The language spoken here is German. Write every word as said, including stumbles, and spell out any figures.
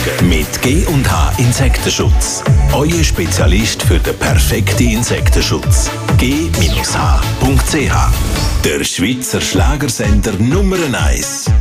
Mit G und H Insektenschutz. Euer Spezialist für den perfekten Insektenschutz. G H Punkt C H. Der Schweizer Schlagersender Nummer eins.